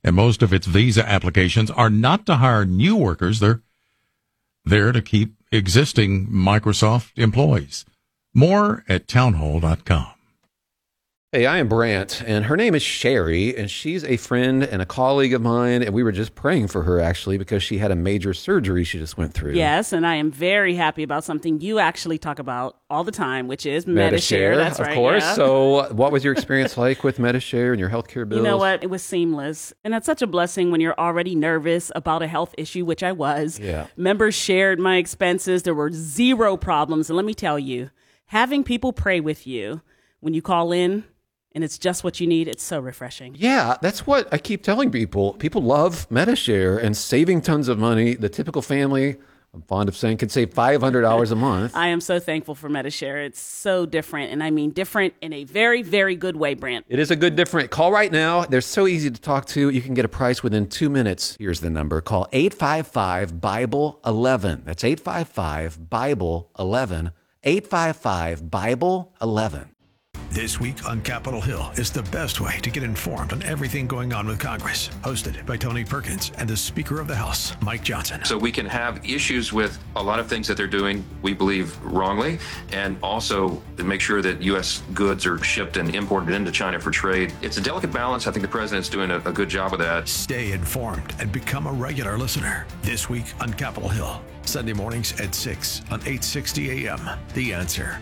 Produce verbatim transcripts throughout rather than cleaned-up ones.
And most of its visa applications are not to hire new workers. They're there to keep existing Microsoft employees. More at townhall dot com. Hey, I am Brant, and her name is Sherry, and she's a friend and a colleague of mine, and we were just praying for her, actually, because she had a major surgery she just went through. Yes, and I am very happy about something you actually talk about all the time, which is Medi-Share. Medi-Share. That's of right, course. yeah. So what was your experience like with Medi-Share and your healthcare bills? You know what? It was seamless, and that's such a blessing when you're already nervous about a health issue, which I was. Yeah. Members shared my expenses. There were zero problems, and let me tell you, having people pray with you when you call in, and it's just what you need, it's so refreshing. Yeah, that's what I keep telling people. People love Medi-Share and saving tons of money. The typical family, I'm fond of saying, could save five hundred dollars a month. I am so thankful for Medi-Share. It's so different, and I mean different in a very, very good way, Brant. It is a good different. Call right now. They're so easy to talk to. You can get a price within two minutes. Here's the number. Call eight five five, Bible eleven. That's eight five five, Bible eleven. eight five five, Bible eleven. This week on Capitol Hill is the best way to get informed on everything going on with Congress. Hosted by Tony Perkins and the Speaker of the House, Mike Johnson. So we can have issues with a lot of things that they're doing, we believe, wrongly, and also to make sure that U S goods are shipped and imported into China for trade. It's a delicate balance. I think the president's doing a, a good job of that. Stay informed and become a regular listener. This week on Capitol Hill, Sunday mornings at six on eight sixty A M. The Answer.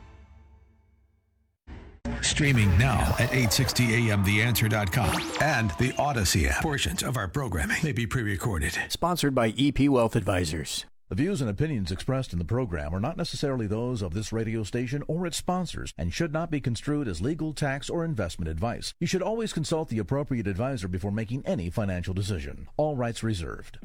Streaming now at eight sixty A M the answer dot com and the Odyssey app. Portions of our programming may be pre-recorded. Sponsored by E P Wealth Advisors. The views and opinions expressed in the program are not necessarily those of this radio station or its sponsors and should not be construed as legal, tax, or investment advice. You should always consult the appropriate advisor before making any financial decision. All rights reserved.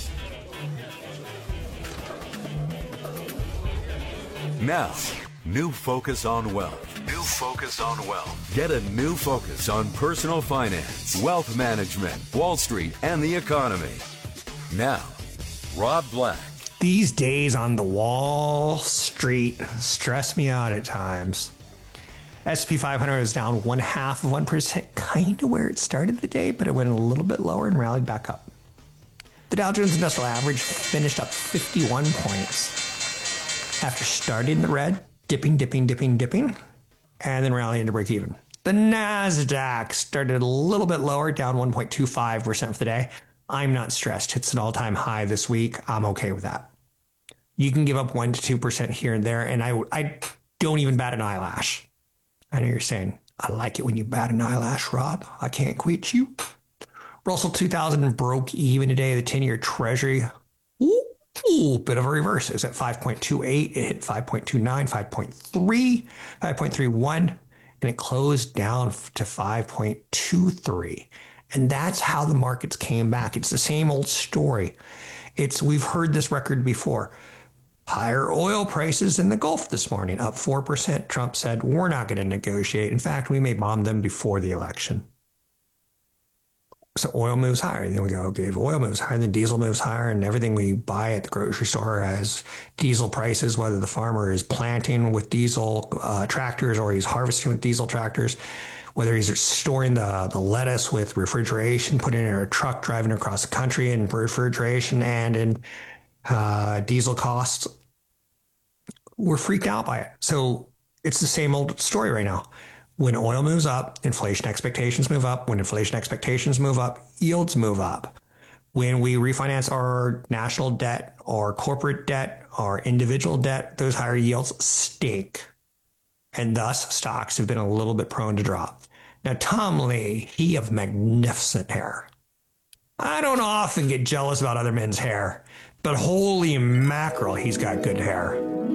Now, new focus on wealth. New focus on wealth. Get a new focus on personal finance, wealth management, Wall Street, and the economy. Now, Rob Black. These days on the Wall Street stress me out at times. S and P five hundred is down one half of one percent, kind of where it started the day, but it went a little bit lower and rallied back up. The Dow Jones Industrial Average finished up fifty-one points after starting in the red, dipping, dipping, dipping, dipping, and then rallying to break even. The NASDAQ started a little bit lower, down one point two five percent for the day. I'm not stressed. It's an all-time high this week. I'm okay with that. You can give up one to two percent here and there, and I, I don't even bat an eyelash. I know you're saying, I like it when you bat an eyelash, Rob. I can't quit you. Russell two thousand broke even today. The ten-year Treasury, ooh, ooh, bit of a reverse. It was at five point two eight. It hit five point two nine, five point three, five point three one, and it closed down to five point two three. And that's how the markets came back. It's the same old story. It's we've heard this record before. Higher oil prices in the Gulf this morning, up four percent. Trump said, we're not going to negotiate. In fact, we may bomb them before the election. So oil moves higher. Then we go, okay, if oil moves higher, then diesel moves higher, and everything we buy at the grocery store has diesel prices, whether the farmer is planting with diesel uh, tractors or he's harvesting with diesel tractors, whether he's storing the, the lettuce with refrigeration, putting it in a truck, driving across the country in refrigeration and in uh, diesel costs. We're freaked out by it. So it's the same old story right now. When oil moves up, inflation expectations move up. When inflation expectations move up, yields move up. When we refinance our national debt, our corporate debt, our individual debt, those higher yields stink. And thus, stocks have been a little bit prone to drop. Now, Tom Lee, he of magnificent hair. I don't often get jealous about other men's hair, but holy mackerel, he's got good hair.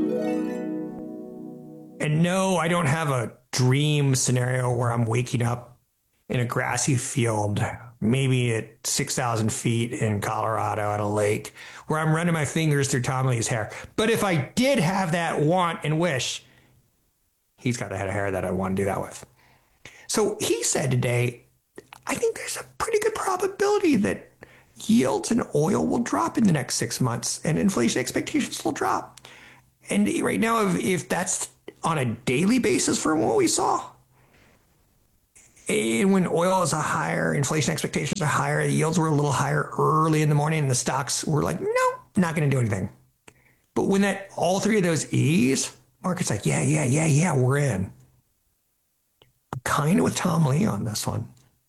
And no, I don't have a dream scenario where I'm waking up in a grassy field, maybe at six thousand feet in Colorado at a lake, where I'm running my fingers through Tom Lee's hair. But if I did have that want and wish, he's got a head of hair that I want to do that with. So he said today, I think there's a pretty good probability that yields in oil will drop in the next six months and inflation expectations will drop. And right now, if, if that's on a daily basis from what we saw, And when oil is a higher, inflation expectations are higher, the yields were a little higher early in the morning, and the stocks were like, no, not going to do anything. But when that all three of those ease, market's like, yeah, yeah, yeah, yeah, we're in. I'm kind of with Tom Lee on this one.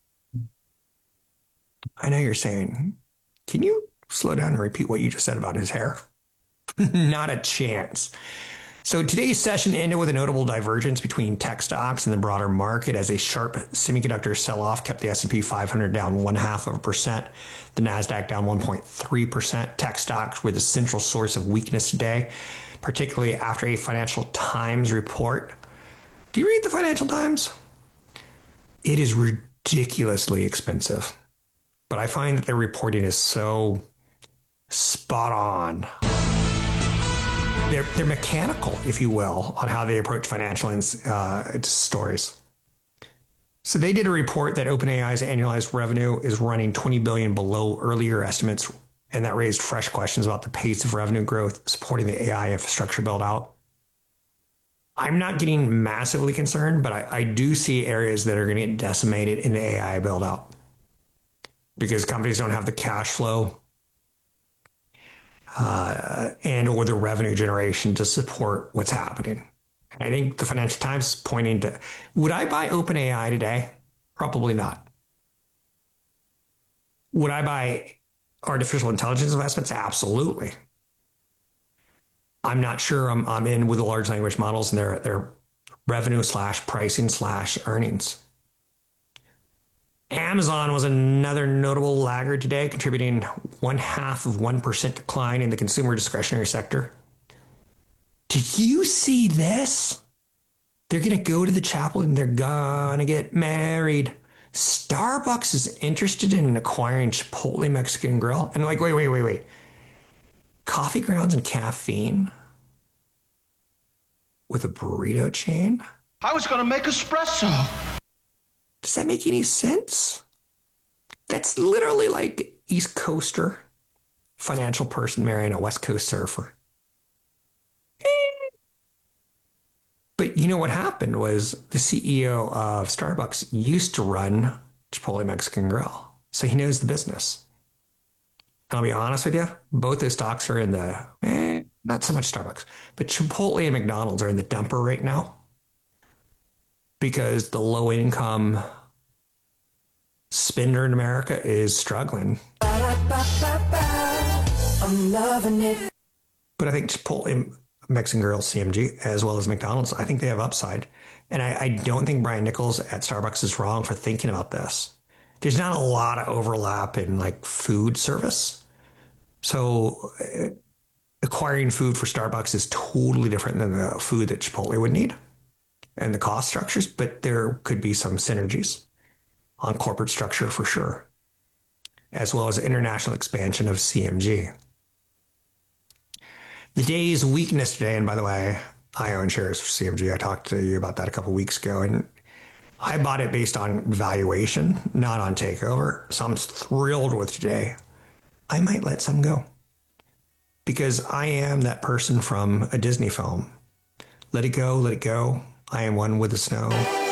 I know you're saying, can you slow down and repeat what you just said about his hair? Not a chance. So today's session ended with a notable divergence between tech stocks and the broader market as a sharp semiconductor sell-off kept the S and P five hundred down one half of a percent, the NASDAQ down one point three percent. Tech stocks were the central source of weakness today, particularly after a Financial Times report. Do you read the Financial Times? It is ridiculously expensive, but I find that their reporting is so spot on. They're, they're mechanical, if you will, on how they approach financial uh, stories. So they did a report that OpenAI's annualized revenue is running twenty billion dollars below earlier estimates, and that raised fresh questions about the pace of revenue growth supporting the A I infrastructure build out. I'm not getting massively concerned, but I, I do see areas that are going to get decimated in the A I build out because companies don't have the cash flow Uh, and or the revenue generation to support what's happening. I think the Financial Times is pointing to, would I buy OpenAI today? Probably not. Would I buy artificial intelligence investments? Absolutely. I'm not sure I'm, I'm in with the large language models and their, their revenue slash pricing slash earnings. Amazon was another notable laggard today, contributing one half of one percent decline in the consumer discretionary sector. Did you see this? They're going to go to the chapel and they're going to get married. Starbucks is interested in acquiring Chipotle Mexican Grill. And like, wait, wait, wait, wait. Coffee grounds and caffeine with a burrito chain? I was going to make espresso. Does that make any sense? That's literally like East Coaster financial person marrying a West Coast surfer. But you know what happened was the C E O of Starbucks used to run Chipotle Mexican Grill. So he knows the business. And I'll be honest with you, both those stocks are in the, eh, not so much Starbucks, but Chipotle and McDonald's are in the dumper right now. Because the low income spender in America is struggling. I'm loving it. But I think Chipotle, Mexican Grill, C M G, as well as McDonald's, I think they have upside. And I, I don't think Brian Nichols at Starbucks is wrong for thinking about this. There's not a lot of overlap in like food service. So uh, acquiring food for Starbucks is totally different than the food that Chipotle would need. And the cost structures, but there could be some synergies on corporate structure for sure, as well as international expansion of C M G. The day's weakness today, and by the way, I own shares for C M G. I talked to you about that a couple of weeks ago, and I bought it based on valuation, not on takeover. So I'm thrilled with today. I might let some go because I am that person from a Disney film. Let it go, let it go. I am one with the snow.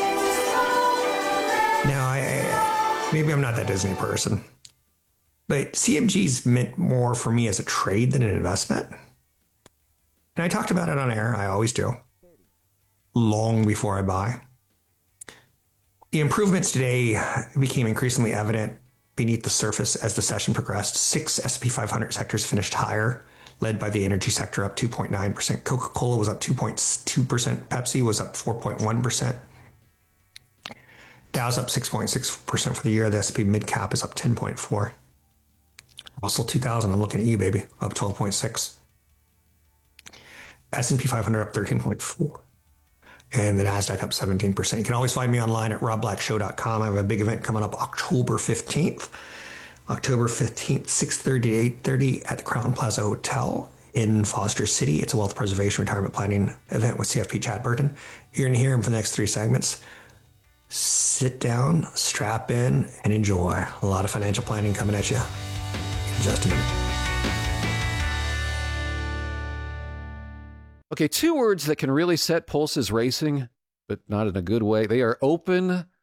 Now, I, maybe I'm not that Disney person, but C M G's meant more for me as a trade than an investment. And I talked about it on air. I always do. Long before I buy. The improvements today became increasingly evident beneath the surface as the session progressed. Six S and P five hundred sectors finished higher, led by the energy sector up two point nine percent. Coca-Cola was up two point two percent. Pepsi was up four point one percent. Dow's up six point six percent for the year. The S and P mid-cap is up ten point four. Russell two thousand, I'm looking at you, baby, up twelve point six. S and P five hundred up thirteen point four. And the NASDAQ up seventeen percent. You can always find me online at rob black show dot com. I have a big event coming up October fifteenth. October fifteenth, six thirty to eight thirty at the Crown Plaza Hotel in Foster City. It's a wealth preservation retirement planning event with C F P Chad Burton. You're going to hear him for the next three segments. Sit down, strap in, and enjoy. A lot of financial planning coming at you in just a minute. Okay, two words that can really set pulses racing, but not in a good way. They are open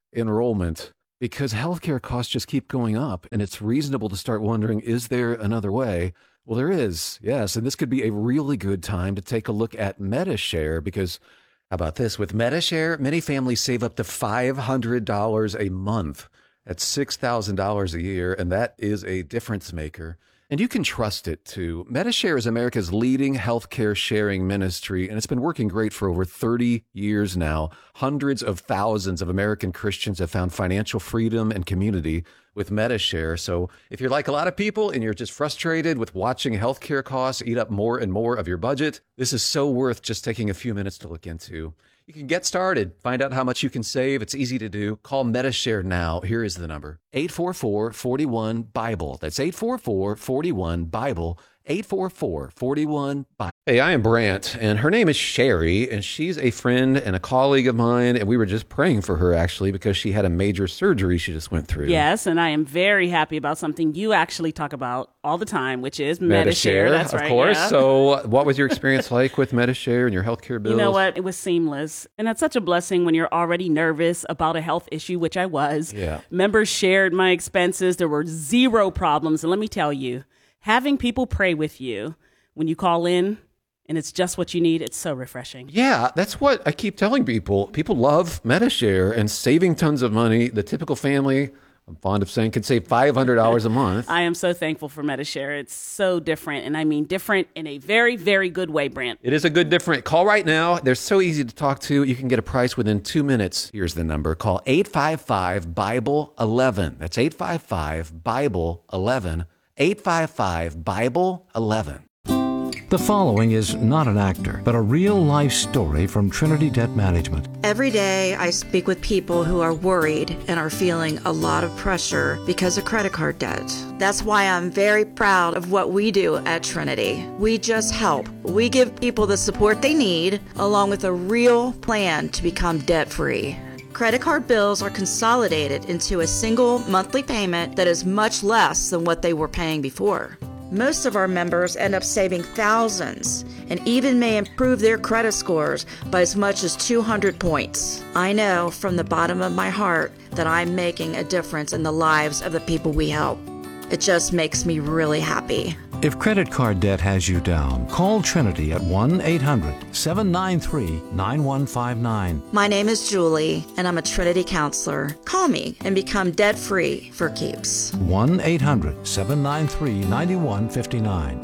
enrollment because healthcare costs just keep going up, and it's reasonable to start wondering, is there another way? Well, there is, yes, and this could be a really good time to take a look at Medi-Share because, how about this? With Medi-Share, many families save up to five hundred dollars a month. That's six thousand dollars a year, and that is a difference maker. And you can trust it, too. Medi-Share is America's leading healthcare sharing ministry, and it's been working great for over thirty years now. Hundreds of thousands of American Christians have found financial freedom and community with Medi-Share. So if you're like a lot of people and you're just frustrated with watching healthcare costs eat up more and more of your budget, this is so worth just taking a few minutes to look into. You can get started. Find out how much you can save. It's easy to do. Call Medi-Share now. Here is the number. eight four four, four one, BIBLE. That's eight four four, four one, BIBLE. eight four four, four one, BIBLE. Hey, I am Brant, and her name is Sherry, and she's a friend and a colleague of mine, and we were just praying for her, actually, because she had a major surgery she just went through. Yes, and I am very happy about something you actually talk about all the time, which is Medi-Share. Medi-Share, That's of right, course. yeah. So what was your experience like with Medi-Share and your healthcare bills? You know what? It was seamless. And that's such a blessing when you're already nervous about a health issue, which I was. Yeah. Members shared my expenses. There were zero problems. And let me tell you, having people pray with you when you call in and it's just what you need, it's so refreshing. Yeah, that's what I keep telling people. People love Medi-Share and saving tons of money. The typical family, I'm fond of saying, can save five hundred dollars a month. I am so thankful for Medi-Share. It's so different. And I mean different in a very, very good way, Brant. It is a good different. Call right now. They're so easy to talk to. You can get a price within two minutes. Here's the number. Call eight five five, BIBLE eleven. That's eight five five, BIBLE eleven. eight five five, BIBLE eleven. The following is not an actor, but a real-life story from Trinity Debt Management. Every day, I speak with people who are worried and are feeling a lot of pressure because of credit card debt. That's why I'm very proud of what we do at Trinity. We just help. We give people the support they need, along with a real plan to become debt-free. Credit card bills are consolidated into a single monthly payment that is much less than what they were paying before. Most of our members end up saving thousands and even may improve their credit scores by as much as two hundred points. I know from the bottom of my heart that I'm making a difference in the lives of the people we help. It just makes me really happy. If credit card debt has you down, call Trinity at one eight hundred, seven nine three, nine one five nine. My name is Julie, and I'm a Trinity counselor. Call me and become debt-free for keeps. one eight hundred, seven nine three, nine one five nine.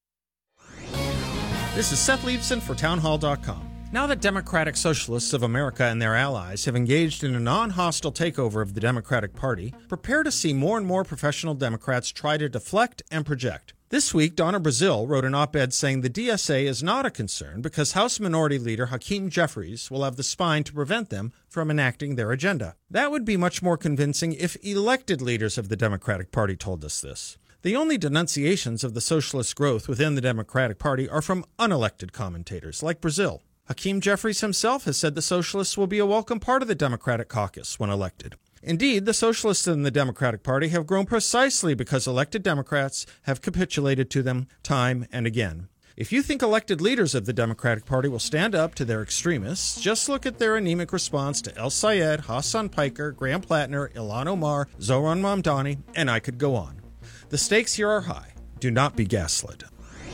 This is Seth Leibson for townhall dot com. Now that Democratic Socialists of America and their allies have engaged in a non-hostile takeover of the Democratic Party, prepare to see more and more professional Democrats try to deflect and project. This week, Donna Brazile wrote an op-ed saying the D S A is not a concern because House Minority Leader Hakeem Jeffries will have the spine to prevent them from enacting their agenda. That would be much more convincing if elected leaders of the Democratic Party told us this. The only denunciations of the socialist growth within the Democratic Party are from unelected commentators like Brazile. Hakeem Jeffries himself has said the socialists will be a welcome part of the Democratic caucus when elected. Indeed, the socialists in the Democratic Party have grown precisely because elected Democrats have capitulated to them time and again. If you think elected leaders of the Democratic Party will stand up to their extremists, just look at their anemic response to El Sayed, Hassan Piker, Graham Plattner, Ilhan Omar, Zohran Mamdani, and I could go on. The stakes here are high. Do not be gaslit.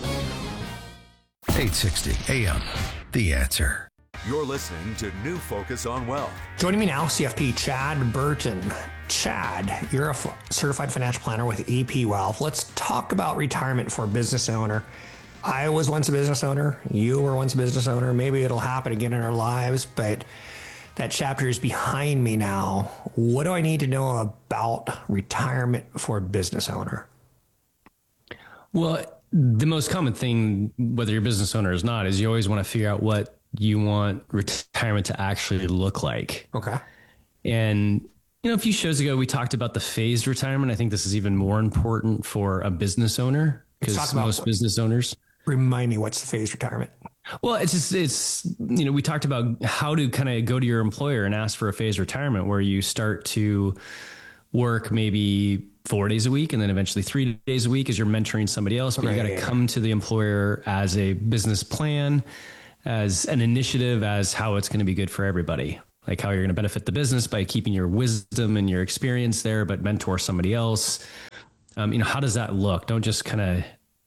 eight sixty A M, The Answer. You're listening to New Focus on Wealth. Joining me now, C F P Chad Burton. Chad, you're a f- certified financial planner with E P Wealth. Let's talk about retirement for a business owner. I was once a business owner. You were once a business owner. Maybe it'll happen again in our lives, but that chapter is behind me now. What do I need to know about retirement for a business owner? Well, the most common thing, whether you're a business owner or not, is you always want to figure out what you want retirement to actually look like. Okay. And, you know, a few shows ago, we talked about the phased retirement. I think this is even more important for a business owner because most business owners. Remind me, what's the phased retirement? Well, it's just, it's, you know, we talked about how to kind of go to your employer and ask for a phased retirement where you start to work maybe four days a week and then eventually three days a week as you're mentoring somebody else. But Right, you got to yeah. come to the employer as a business plan, as an initiative, as how it's going to be good for everybody. like how you're going to benefit the business by keeping your wisdom and your experience there, but mentor somebody else. Um, you know, how does that look? Don't just kind of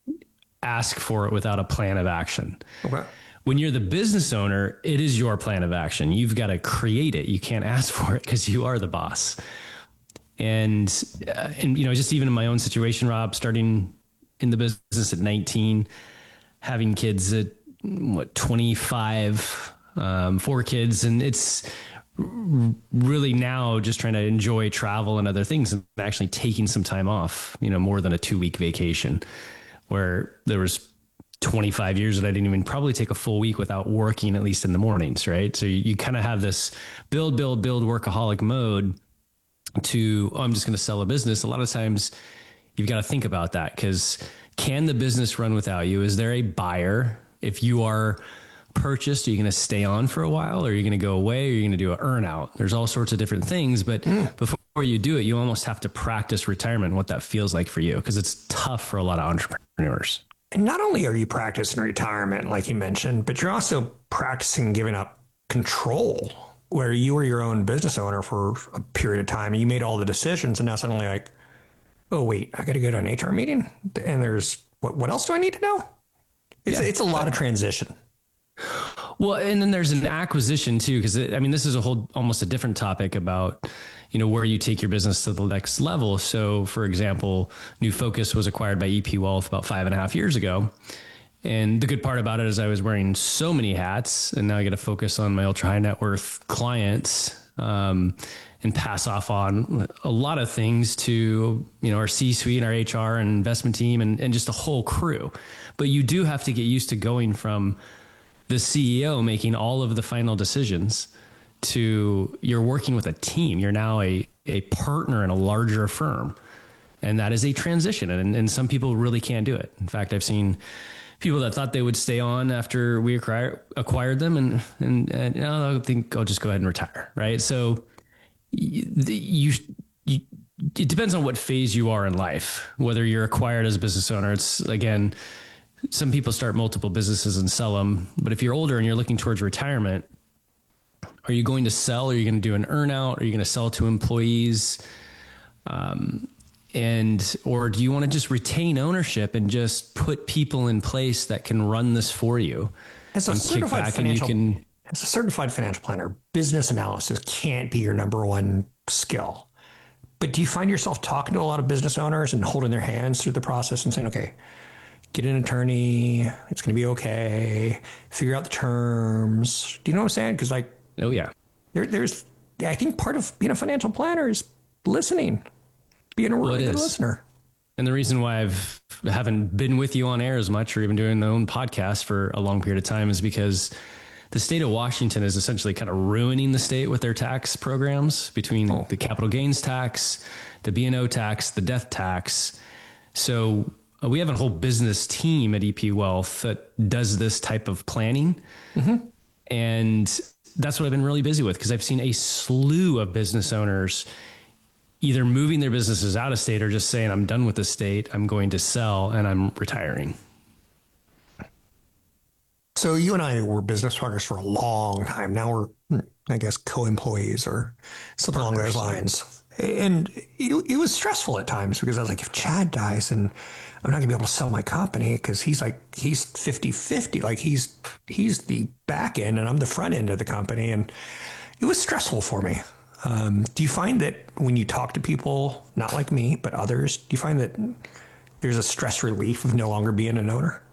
ask for it without a plan of action. Okay. When you're the business owner, it is your plan of action. You've got to create it. You can't ask for it because you are the boss. And, uh, and, you know, just even in my own situation, Rob, starting in the business at nineteen, having kids at what, twenty-five, um, four kids. And it's really now just trying to enjoy travel and other things and actually taking some time off, you know, more than a two week vacation, where there was twenty-five years that I didn't even probably take a full week without working, at least in the mornings. Right. So you, you kind of have this build, build, build workaholic mode to, oh, I'm just going to sell a business. A lot of times you've got to think about that, because can the business run without you? Is there a buyer? If you are purchased, are you going to stay on for a while? Or are you going to go away? Or are you going to do an earn out? There's all sorts of different things, but mm. before you do it, you almost have to practice retirement and what that feels like for you, because it's tough for a lot of entrepreneurs. And not only are you practicing retirement, like you mentioned, but you're also practicing giving up control, where you were your own business owner for a period of time and you made all the decisions, and now suddenly like, oh wait, I got to go to an H R meeting, and there's what? What else do I need to know? It's yeah. it's a lot of transition. Well, and then there's an acquisition too, because I mean, this is a whole almost a different topic about, you know, where you take your business to the next level. So, for example, New Focus was acquired by E P Wealth about five and a half years ago. And the good part about it is I was wearing so many hats, and now I get to focus on my ultra high net worth clients, um, and pass off on a lot of things to, you know, our C-suite and our H R and investment team and, and just the whole crew. But you do have to get used to going from the C E O making all of the final decisions to you're working with a team. You're now a, a partner in a larger firm. And that is a transition. And, and some people really can't do it. In fact, I've seen people that thought they would stay on after we acquire, acquired them, and, and, and you know, I think I'll just go ahead and retire. Right. So you, you, you, it depends on what phase you are in life, whether you're acquired as a business owner. It's again, some people start multiple businesses and sell them, but if you're older and you're looking towards retirement, are you going to sell? Are you going to do an earn out? Are you going to sell to employees? Um, and, or do you want to just retain ownership and just put people in place that can run this for you? As a certified financial, can, as a certified financial planner, business analysis can't be your number one skill. But do you find yourself talking to a lot of business owners and holding their hands through the process and saying, okay, get an attorney, it's going to be okay, figure out the terms? Do you know what I'm saying? Because like, oh yeah, there, there's, I think part of being a financial planner is listening, being a really well, good listener. And the reason why I've haven't been with you on air as much, or even doing my own podcast for a long period of time, is because the state of Washington is essentially kind of ruining the state with their tax programs, between oh. the capital gains tax, the B and O tax, the death tax. So uh, we have a whole business team at E P Wealth that does this type of planning. Mm-hmm. And that's what I've been really busy with, because I've seen a slew of business owners either moving their businesses out of state or just saying, I'm done with the state, I'm going to sell, and I'm retiring. So you and I were business partners for a long time. Now we're, I guess, co-employees or something along those lines. And it, it was stressful at times, because I was like, if Chad dies, and I'm not gonna be able to sell my company, because he's like, he's fifty-fifty. Like he's, he's the back end and I'm the front end of the company. And it was stressful for me. Um, do you find that when you talk to people, not like me, but others, do you find that there's a stress relief of no longer being an owner?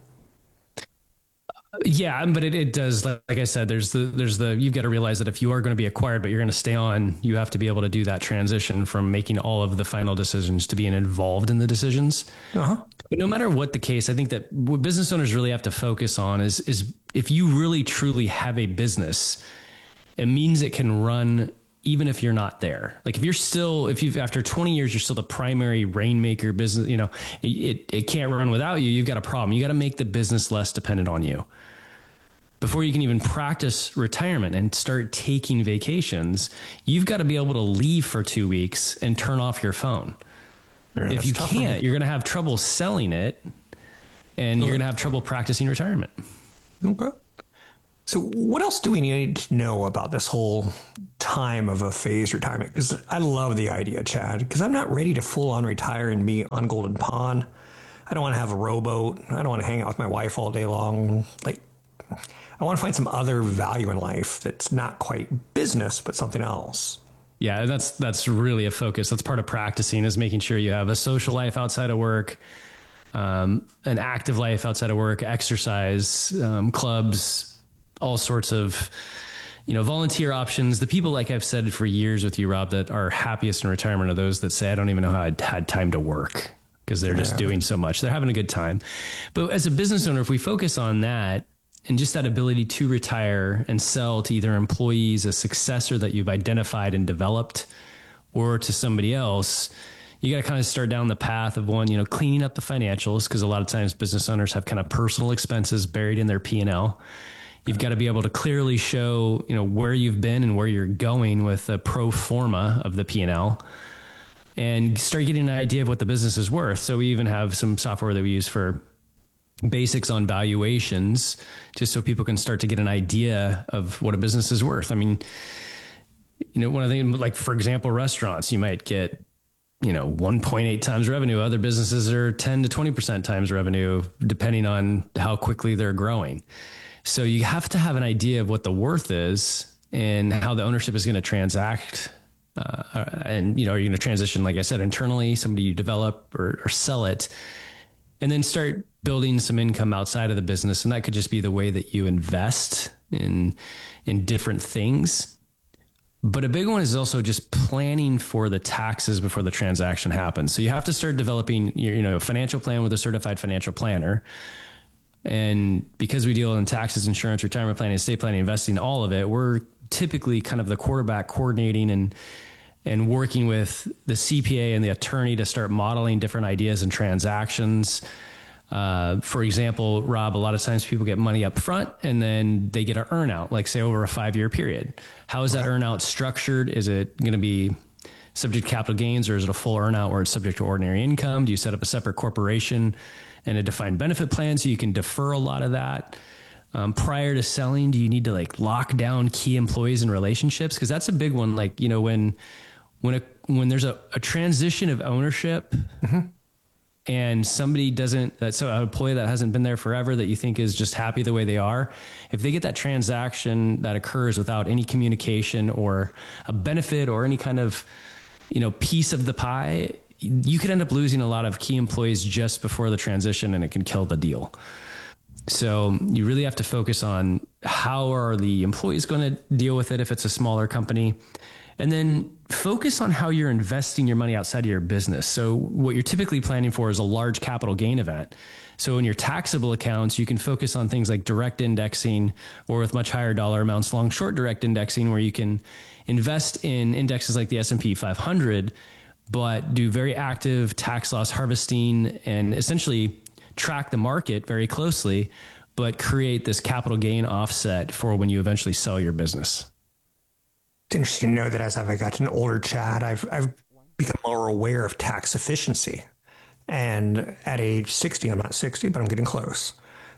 Yeah, but it, it does. Like, like I said, there's the, there's the, you've got to realize that if you are going to be acquired, but you're going to stay on, you have to be able to do that transition from making all of the final decisions to being involved in the decisions. Uh-huh. But no matter what the case, I think that what business owners really have to focus on is, is if you really truly have a business, it means it can run even if you're not there. Like if you're still, if you've, after twenty years, you're still the primary rainmaker business, you know, it, it can't run without you. You've got a problem. You got to make the business less dependent on you. Before you can even practice retirement and start taking vacations, you've got to be able to leave for two weeks and turn off your phone. Yeah, if you can't, you're going to have trouble selling it, and you're going to have trouble practicing retirement. Okay. So what else do we need to know about this whole time of a phased retirement? Because I love the idea, Chad, because I'm not ready to full on retire and be on Golden Pond. I don't want to have a rowboat. I don't want to hang out with my wife all day long. Like, I want to find some other value in life that's not quite business, but something else. Yeah, that's that's really a focus. That's part of practicing, is making sure you have a social life outside of work, um, an active life outside of work, exercise, um, clubs, all sorts of, you know, volunteer options. The people, like I've said for years with you, Rob, that are happiest in retirement are those that say, I don't even know how I had time to work, because they're just yeah. doing so much. They're having a good time. But as a business owner, if we focus on that and just that ability to retire and sell to either employees, a successor that you've identified and developed, or to somebody else, you got to kind of start down the path of one, you know, cleaning up the financials, because a lot of times business owners have kind of personal expenses buried in their P and L. You've got to be able to clearly show, you know, where you've been and where you're going with a pro forma of the P and L, and start getting an idea of what the business is worth. So we even have some software that we use for basics on valuations, just so people can start to get an idea of what a business is worth. I mean, you know, one of the things, like, for example, restaurants, you might get, you know, one point eight times revenue. Other businesses are ten to twenty percent times revenue, depending on how quickly they're growing. So you have to have an idea of what the worth is and how the ownership is going to transact. Uh, and, you know, are you going to transition, like I said, internally, somebody you develop, or, or sell it, and then start building some income outside of the business. And that could just be the way that you invest in, in different things. But a big one is also just planning for the taxes before the transaction happens. So you have to start developing your, you know, financial plan with a certified financial planner. And because we deal in taxes, insurance, retirement planning, estate planning, investing, all of it, we're typically kind of the quarterback coordinating and and working with the C P A and the attorney to start modeling different ideas and transactions. Uh, for example, Rob, a lot of times people get money up front and then they get an earn out, like say over a five-year period. How is that earn out structured? Is it going to be subject to capital gains, or is it a full earn out where it's subject to ordinary income? Do you set up a separate corporation and a defined benefit plan so you can defer a lot of that? Um, prior to selling, do you need to like lock down key employees and relationships? Because that's a big one. Like, you know, when when a, when there's a, a transition of ownership, mm-hmm. and somebody doesn't, that's so an employee that hasn't been there forever that you think is just happy the way they are, if they get that transaction that occurs without any communication or a benefit or any kind of, you know, piece of the pie, you could end up losing a lot of key employees just before the transition, and it can kill the deal. So you really have to focus on how are the employees going to deal with it if it's a smaller company, and then focus on how you're investing your money outside of your business. So what you're typically planning for is a large capital gain event. So in your taxable accounts, you can focus on things like direct indexing, or with much higher dollar amounts, long short direct indexing, where you can invest in indexes like the S and P five hundred, but do very active tax loss harvesting and essentially track the market very closely, but create this capital gain offset for when you eventually sell your business. It's interesting to know that as I've gotten older, Chad, I've, I've become more aware of tax efficiency. And at age sixty, I'm not sixty, but I'm getting close.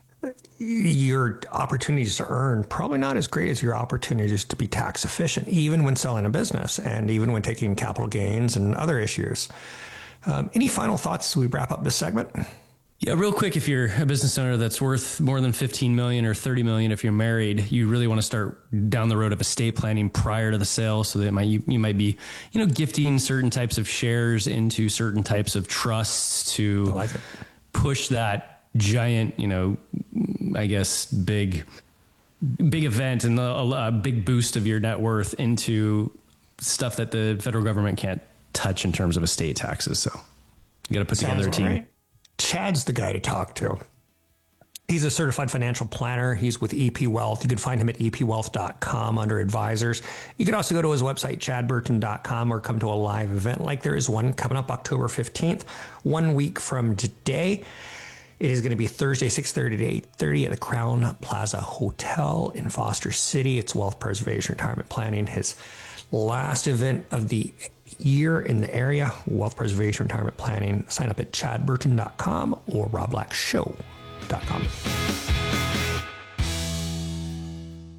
Your opportunities to earn probably not as great as your opportunities to be tax efficient, even when selling a business and even when taking capital gains and other issues. Um, any final thoughts as we wrap up this segment? Yeah, real quick, if you're a business owner that's worth more than fifteen million dollars or thirty million dollars, if you're married, you really want to start down the road of estate planning prior to the sale, so that it might, you, you might be, you know, gifting certain types of shares into certain types of trusts to like push that giant, you know, I guess, big, big event and a, a big boost of your net worth into stuff that the federal government can't touch in terms of estate taxes. So you got to put Sounds together a team. Right. Chad's the guy to talk to. He's a certified financial planner. He's with E P Wealth. You can find him at e p wealth dot com under advisors. You can also go to his website, chad burton dot com, or come to a live event like there is one coming up October fifteenth, one week from today. It is going to be Thursday, six thirty to eight thirty at the Crown Plaza Hotel in Foster City. It's Wealth Preservation Retirement Planning, his last event of the year in the area. Wealth Preservation Retirement Planning. Sign up at chad burton dot com or rob black show dot com.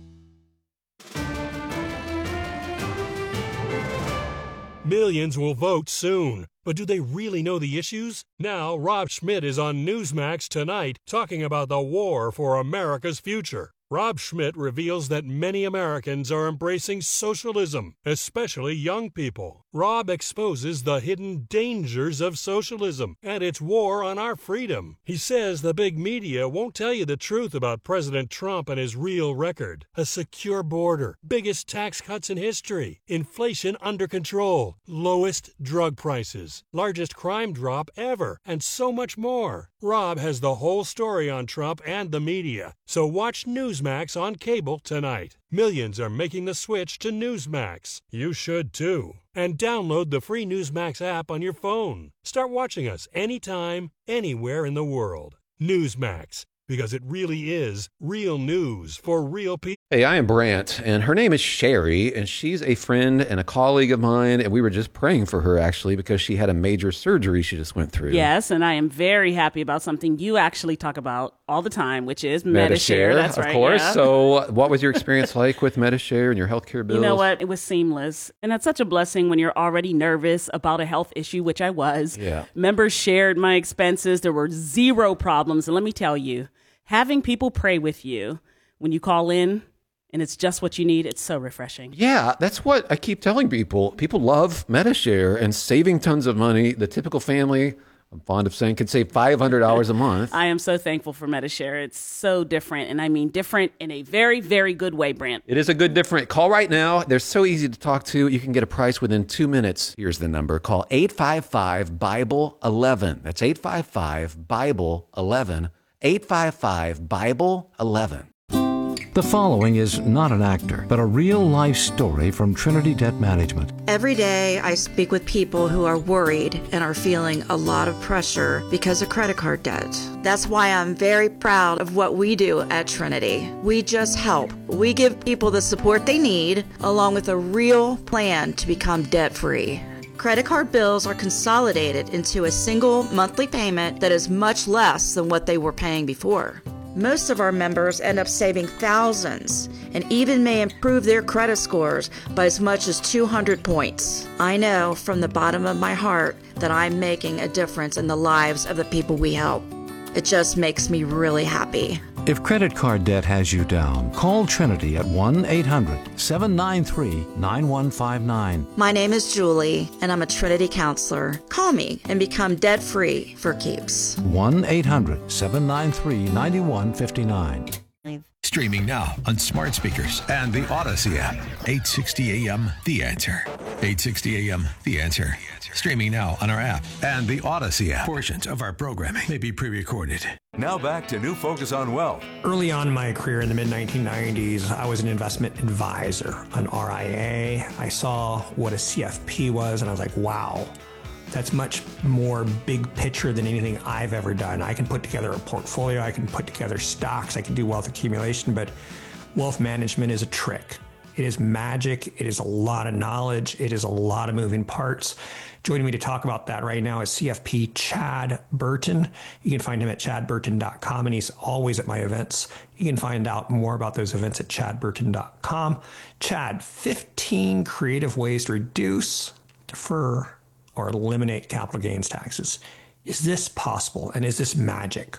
Millions will vote soon. But do they really know the issues? Now, Rob Schmidt is on Newsmax tonight talking about the war for America's future. Rob Schmidt reveals that many Americans are embracing socialism, especially young people. Rob exposes the hidden dangers of socialism and its war on our freedom. He says the big media won't tell you the truth about President Trump and his real record. A secure border, biggest tax cuts in history, inflation under control, lowest drug prices, largest crime drop ever, and so much more. Rob has the whole story on Trump and the media, so watch Newsmax on cable tonight. Millions are making the switch to Newsmax. You should too. And download the free Newsmax app on your phone. Start watching us anytime, anywhere in the world. Newsmax, because it really is real news for real people. Hey, I am Brant, and her name is Sherry, and she's a friend and a colleague of mine, and we were just praying for her, actually, because she had a major surgery she just went through. Yes, and I am very happy about something you actually talk about all the time, which is Medi-Share. Medi-Share, That's of right, course. yeah. So what was your experience like with Medi-Share and your healthcare bills? You know what? It was seamless. And that's such a blessing when you're already nervous about a health issue, which I was. Yeah. Members shared my expenses. There were zero problems. And let me tell you, having people pray with you when you call in and it's just what you need, it's so refreshing. Yeah, that's what I keep telling people. People love Medi-Share and saving tons of money. The typical family, I'm fond of saying, can save five hundred dollars a month. I am so thankful for Medi-Share. It's so different, and I mean different in a very, very good way, Brant. It is a good different. Call right now. They're so easy to talk to. You can get a price within two minutes. Here's the number. Call eight five five, Bible eleven. That's eight five five, Bible eleven. eight five five, Bible eleven. The following is not an actor, but a real-life story from Trinity Debt Management. Every day I speak with people who are worried and are feeling a lot of pressure because of credit card debt. That's why I'm very proud of what we do at Trinity. We just help. We give people the support they need, along with a real plan to become debt-free. Credit card bills are consolidated into a single monthly payment that is much less than what they were paying before. Most of our members end up saving thousands and even may improve their credit scores by as much as two hundred points. I know from the bottom of my heart that I'm making a difference in the lives of the people we help. It just makes me really happy. If credit card debt has you down, call Trinity at one eight hundred, seven nine three, nine one five nine. My name is Julie, and I'm a Trinity counselor. Call me and become debt-free for keeps. one eight hundred, seven nine three, nine one five nine. Streaming now on smart speakers and the Odyssey app. eight sixty A M The Answer. eight sixty A M The Answer. Streaming now on our app and the Odyssey app. Portions of our programming may be pre-recorded. Now back to New Focus on Wealth. Early on in my career in the mid nineteen nineties, I was an investment advisor, an R I A. I saw what a C F P was, and I was like, wow, that's much more big picture than anything I've ever done. I can put together a portfolio, I can put together stocks, I can do wealth accumulation, but wealth management is a trick. It is magic. It is a lot of knowledge. It is a lot of moving parts. Joining me to talk about that right now is C F P Chad Burton. You can find him at chad burton dot com, and he's always at my events. You can find out more about those events at chad burton dot com. Chad, fifteen creative ways to reduce, defer, or eliminate capital gains taxes. Is this possible, and is this magic?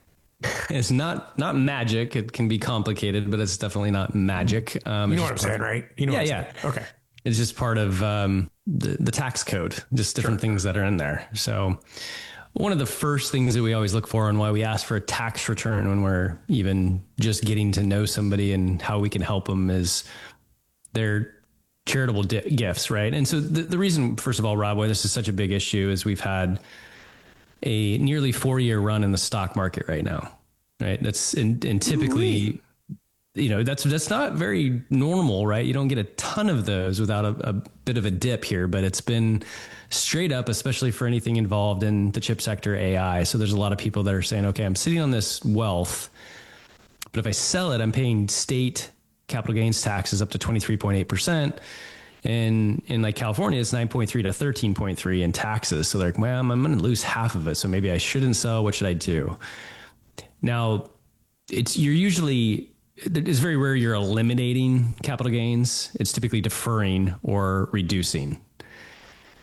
It's not not magic. It can be complicated, but it's definitely not magic. Um, You know it's what I'm just saying, part- right? You know yeah, what I'm yeah. saying. Okay. It's just part of um, the, the tax code, just different things that are in there. So one of the first things that we always look for and why we ask for a tax return when we're even just getting to know somebody and how we can help them is their charitable di- gifts, right? And so the, the reason, first of all, Rob, why this is such a big issue is we've had a nearly four-year run in the stock market right now, right? That's and, and typically, you know, that's that's not very normal, right? You don't get a ton of those without a, a bit of a dip here, but it's been straight up, especially for anything involved in the chip sector, A I. So there's a lot of people that are saying, okay, I'm sitting on this wealth, but if I sell it, I'm paying state capital gains taxes up to twenty-three point eight percent. And in like California, it's nine point three to thirteen point three in taxes. So they're like, well, I'm, I'm going to lose half of it. So maybe I shouldn't sell. What should I do? Now, it's you're usually, it's very rare you're eliminating capital gains. It's typically deferring or reducing.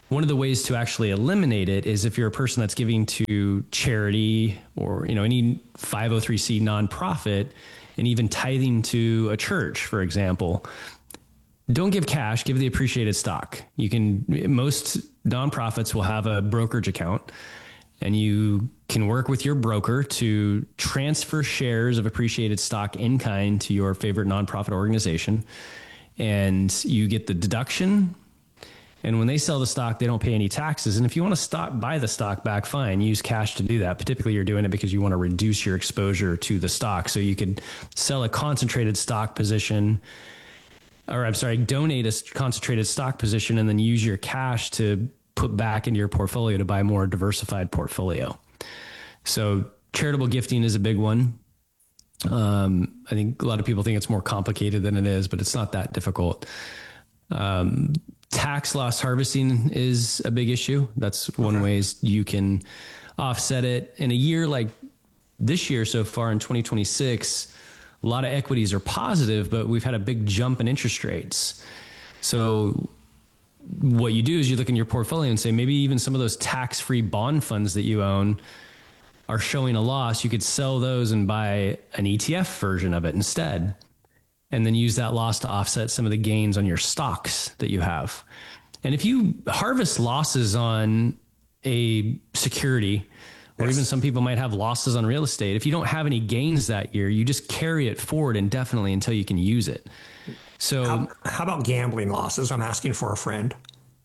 one of the ways to actually eliminate it is if you're a person that's giving to charity or, you know, any five oh three C nonprofit and even tithing to a church, for example, don't give cash, give the appreciated stock. You can, most nonprofits will have a brokerage account, and you can work with your broker to transfer shares of appreciated stock in kind to your favorite nonprofit organization. And you get the deduction. And when they sell the stock, they don't pay any taxes. And if you want to stop, buy the stock back, fine, use cash to do that. But typically you're doing it because you want to reduce your exposure to the stock. So you could sell a concentrated stock position, or I'm sorry, donate a concentrated stock position and then use your cash to put back into your portfolio to buy a more diversified portfolio. So charitable gifting is a big one. Um, I think a lot of people think it's more complicated than it is, but it's not that difficult. Um, tax loss harvesting is a big issue. That's one way you can offset it. In a year like this year so far in twenty twenty-six, a lot of equities are positive, but we've had a big jump in interest rates. So what you do is you look in your portfolio and say, maybe even some of those tax-free bond funds that you own are showing a loss. You could sell those and buy an E T F version of it instead, and then use that loss to offset some of the gains on your stocks that you have. And if you harvest losses on a security, or even some people might have losses on real estate, if you don't have any gains that year, you just carry it forward indefinitely until you can use it. So how, how about gambling losses? I'm asking for a friend.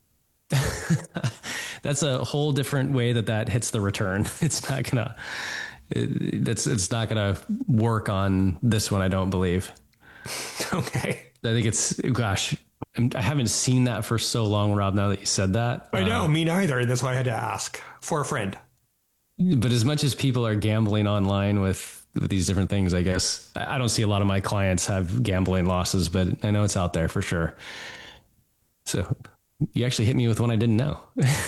That's a whole different way that that hits the return. It's not gonna, it, that's, it's not gonna work on this one, I don't believe. Okay. I think it's, gosh, I'm, I haven't seen that for so long, Rob, now that you said that. I know, uh, me neither. That's why I had to ask for a friend. But as much as people are gambling online with, with these different things, I guess I don't see a lot of my clients have gambling losses, but I know it's out there for sure. So you actually hit me with one I didn't know.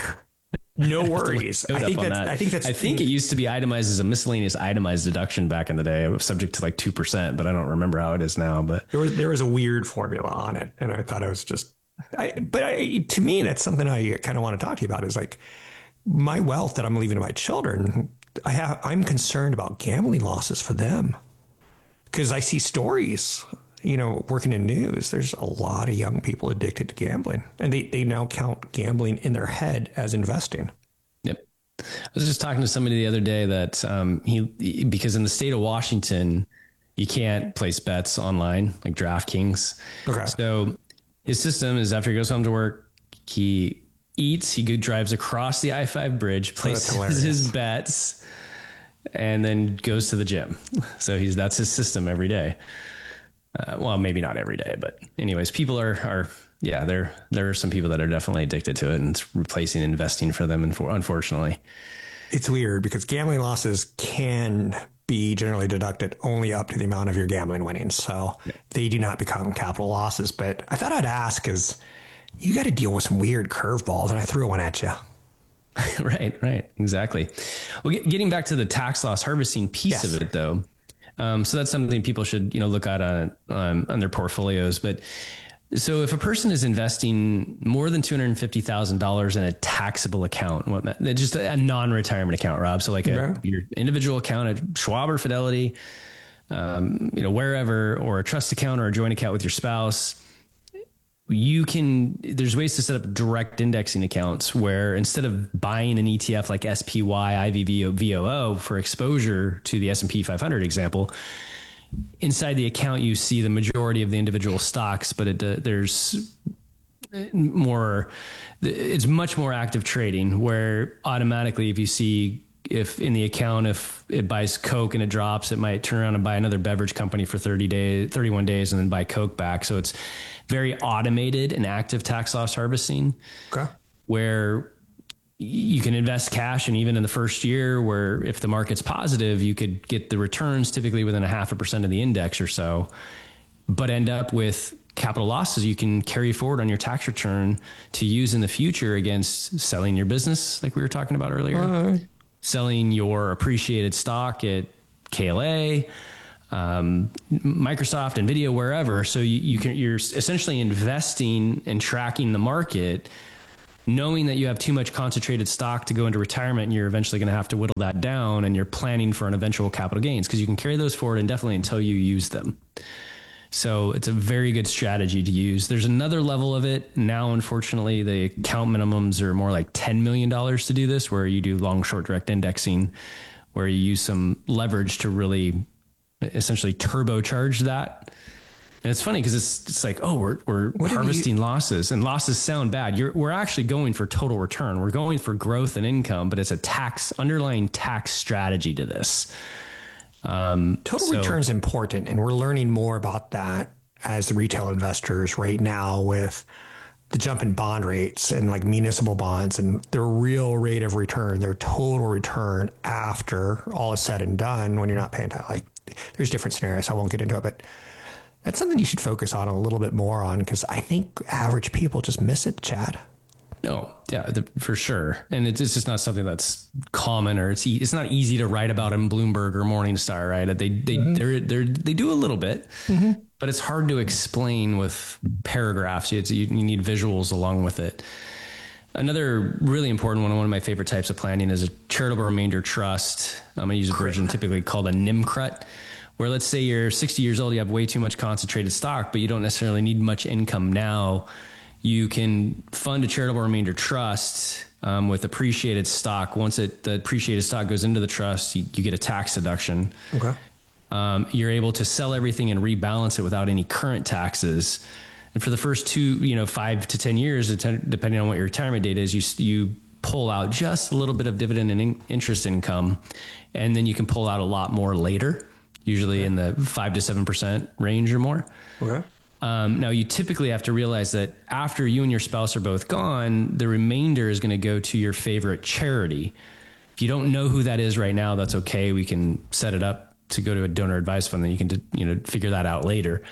No worries. I think, that's, that. I think that's, I think it used to be itemized as a miscellaneous itemized deduction back in the day. It was subject to like two percent, but I don't remember how it is now. But there was, there was a weird formula on it. And I thought it was just, I, but I, to me, that's something I kind of want to talk to you about is like my wealth that I'm leaving to my children. I have, I'm concerned about gambling losses for them because I see stories, you know, working in news, there's a lot of young people addicted to gambling, and they, they now count gambling in their head as investing. Yep. I was just talking to somebody the other day that um, he, because in the state of Washington, you can't place bets online like DraftKings. Okay. So his system is after he goes home to work, he eats, he drives across the I five bridge, places oh, his bets, and then goes to the gym. So he's, that's his system every day. Uh, well, maybe not every day, but anyways, people are, are, yeah, there, there are some people that are definitely addicted to it, and it's replacing investing for them. And for, unfortunately, it's weird because gambling losses can be generally deducted only up to the amount of your gambling winnings. So yeah. They do not become capital losses, but I thought I'd ask because you got to deal with some weird curveballs, and I threw one at you. Right, right. Exactly. Well, get, getting back to the tax loss harvesting piece yes. of it though. Um, so that's something people should, you know, look at on, um, on their portfolios. But so if a person is investing more than two hundred fifty thousand dollars in a taxable account, what, just a non-retirement account, Rob. So like a, yeah. your individual account at Schwab or Fidelity, um, you know, wherever, or a trust account or a joint account with your spouse, you can, there's ways to set up direct indexing accounts where instead of buying an E T F like S P Y, I V V O, V O O for exposure to the S and P five hundred example, inside the account, you see the majority of the individual stocks, but it, uh, there's more, it's much more active trading where automatically if you see, if in the account, if it buys Coke and it drops, it might turn around and buy another beverage company for thirty days, thirty-one days, and then buy Coke back. So it's very automated and active tax loss harvesting, okay. where you can invest cash. And even in the first year where if the market's positive, you could get the returns typically within a half a percent of the index or so, but end up with capital losses you can carry forward on your tax return to use in the future against selling your business, like we were talking about earlier, uh, selling your appreciated stock at K L A, um, Microsoft, NVIDIA, wherever. So you, you can, you're essentially investing and tracking the market knowing that you have too much concentrated stock to go into retirement and you're eventually going to have to whittle that down, and you're planning for an eventual capital gains because you can carry those forward indefinitely until you use them. So it's a very good strategy to use. There's another level of it. Now, unfortunately, the account minimums are more like ten million dollars to do this, where you do long, short direct indexing, where you use some leverage to really essentially turbocharge that. And it's funny because it's it's like, oh, we're we're harvesting you... losses, and losses sound bad. You're we're actually going for total return. We're going for growth and income, but it's a tax underlying tax strategy to this. Um, total so, return is important, and we're learning more about that as the retail investors right now with the jump in bond rates and like municipal bonds and their real rate of return, their total return after all is said and done when you're not paying tax. Like, there's different scenarios. I won't get into it, but that's something you should focus on a little bit more on, because I think average people just miss it, Chad. No, yeah, the, for sure. And it's, it's just not something that's common, or it's e- it's not easy to write about in Bloomberg or Morningstar, right? They they mm-hmm. they're, they're, they do a little bit, mm-hmm. but it's hard to explain with paragraphs. It's, you, you need visuals along with it. Another really important one, one of my favorite types of planning, is a charitable remainder trust. I'm going to use a version typically called a N I M C R U T, where let's say you're sixty years old, you have way too much concentrated stock, but you don't necessarily need much income now. You can fund a charitable remainder trust um, with appreciated stock. Once it, the appreciated stock goes into the trust, you, you get a tax deduction. Okay. Um, you're able to sell everything and rebalance it without any current taxes. And for the first two, you know, five to ten years, depending on what your retirement date is, you you pull out just a little bit of dividend and in, interest income, and then you can pull out a lot more later, usually okay. in the five to seven percent range or more. Okay. Um, now, you typically have to realize that after you and your spouse are both gone, the remainder is going to go to your favorite charity. If you don't know who that is right now, that's okay. We can set it up to go to a donor advised fund, then you can, you know, figure that out later.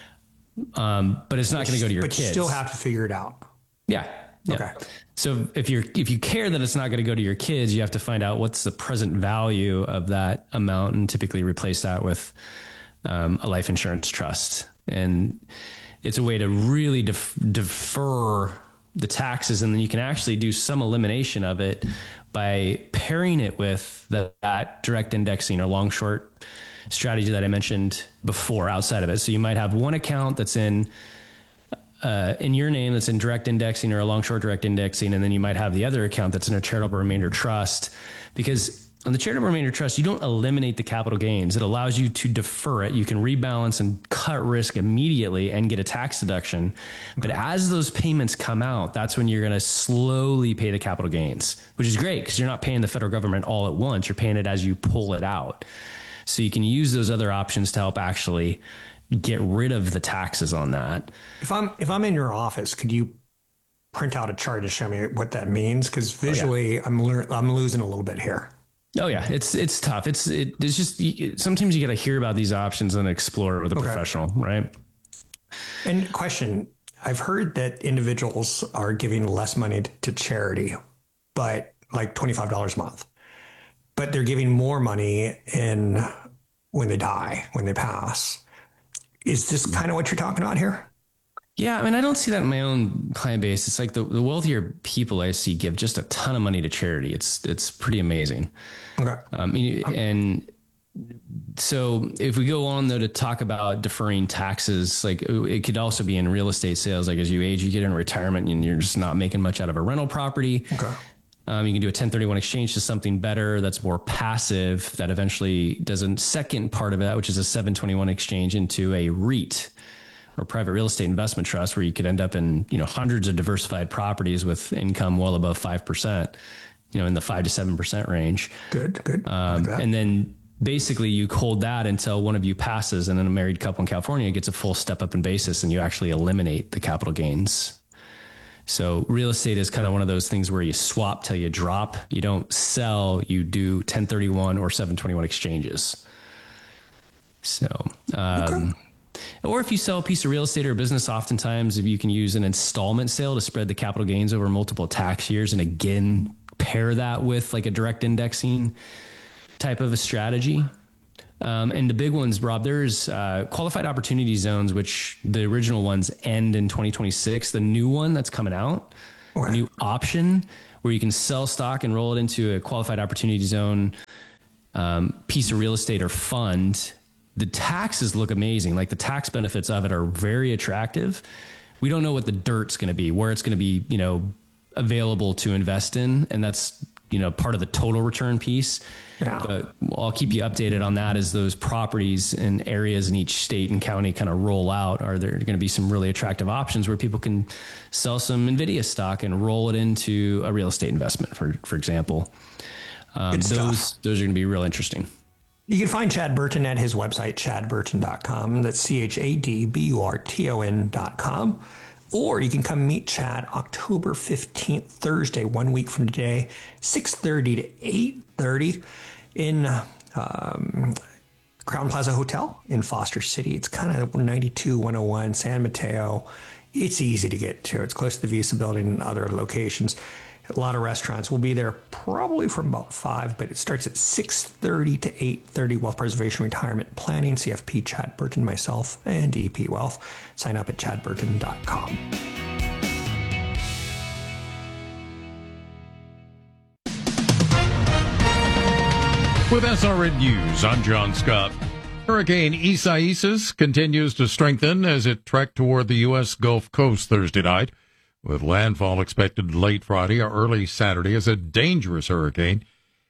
Um, but it's not going to go to your but kids. But you still have to figure it out. Yeah. yeah. Okay. So if you're, if you care that it's not going to go to your kids, you have to find out what's the present value of that amount, and typically replace that with um, a life insurance trust. And it's a way to really def- defer the taxes. And then you can actually do some elimination of it by pairing it with the, that direct indexing or long short strategy that I mentioned before outside of it. So you might have one account that's in, uh, in your name, that's in direct indexing or a long short direct indexing. And then you might have the other account that's in a charitable remainder trust, because on the charitable remainder trust, you don't eliminate the capital gains. It allows you to defer it. You can rebalance and cut risk immediately and get a tax deduction. But as those payments come out, that's when you're going to slowly pay the capital gains, which is great because you're not paying the federal government all at once. You're paying it as you pull it out. So you can use those other options to help actually get rid of the taxes on that. If I'm if I'm in your office, could you print out a chart to show me what that means? Because visually, oh, yeah. I'm lear- I'm losing a little bit here. Oh yeah, it's it's tough. It's it, it's just sometimes you got to hear about these options and explore it with a okay. professional, right? And question: I've heard that individuals are giving less money to charity, but like twenty-five dollars a month, but they're giving more money in when they die, when they pass. Is this kind of what you're talking about here? Yeah, I mean, I don't see that in my own client base. It's like the, the wealthier people I see give just a ton of money to charity. It's it's pretty amazing. Okay. Um, and so if we go on though to talk about deferring taxes, like it could also be in real estate sales. Like as you age, you get in retirement and you're just not making much out of a rental property. Okay. Um, you can do a ten thirty-one exchange to something better that's more passive, that eventually does a second part of that, which is a seven twenty-one exchange into a REIT, or private real estate investment trust, where you could end up in, you know, hundreds of diversified properties with income well above five percent, you know, in the five to seven percent range. Good, good. Um, like and then basically you hold that until one of you passes, and then a married couple in California gets a full step up in basis, and you actually eliminate the capital gains. So real estate is kind of one of those things where you swap till you drop. You don't sell, you do ten thirty-one or seven twenty-one exchanges. So, um, okay. Or if you sell a piece of real estate or a business, oftentimes if you can use an installment sale to spread the capital gains over multiple tax years, and again, pair that with like a direct indexing type of a strategy. Um, and the big ones, Rob, there's uh, qualified opportunity zones, which the original ones end in twenty twenty-six. The new one that's coming out a new option where you can sell stock and roll it into a qualified opportunity zone um, piece of real estate or fund. The taxes look amazing. Like the tax benefits of it are very attractive. We don't know what the dirt's going to be, where it's going to be, you know, available to invest in. And that's, you know, part of the total return piece. Yeah. But I'll keep you updated on that as those properties and areas in each state and county kind of roll out. Are there going to be some really attractive options where people can sell some NVIDIA stock and roll it into a real estate investment, for, for example? Um, those, those are going to be real interesting. You can find Chad Burton at his website, chad burton dot com. That's C H A D B U R T O N dot com. Or you can come meet Chad October fifteenth, Thursday, one week from today, six thirty to eight thirty in um, Crown Plaza Hotel in Foster City. It's kind of ninety-two one oh one San Mateo. It's easy to get to. It's close to the Visa Building and other locations. A lot of restaurants. We'll be there probably from about five, but it starts at six thirty to eight thirty. Wealth Preservation, Retirement Planning, C F P, Chad Burton, myself, and E P Wealth. Sign up at chad burton dot com. With S R N News, I'm John Scott. Hurricane Isaias continues to strengthen as it trekked toward the U S Gulf Coast Thursday night, with landfall expected late Friday or early Saturday as a dangerous hurricane.